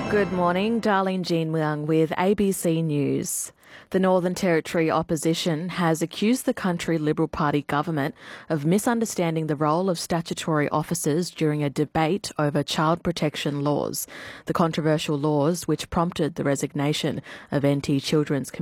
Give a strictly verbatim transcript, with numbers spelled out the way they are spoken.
Good morning, Darlene Jean Young with A B C News. The Northern Territory opposition has accused the country Liberal Party government of misunderstanding the role of statutory officers during a debate over child protection laws. The controversial laws, which prompted the resignation of N T Children's